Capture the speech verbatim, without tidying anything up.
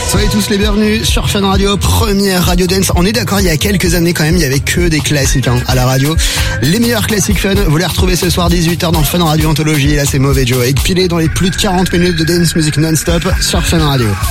Soyez tous les bienvenus sur Fun Radio, première radio dance. On est d'accord, il y a quelques années quand même, il y avait que des classiques hein, à la radio. Les meilleurs classiques fun, vous les retrouvez ce soir dix-huit heures dans Fun Radio Anthologie. Là c'est Mauvais Joe, avec pilé dans les plus de quarante minutes de dance music non-stop sur Fun Radio.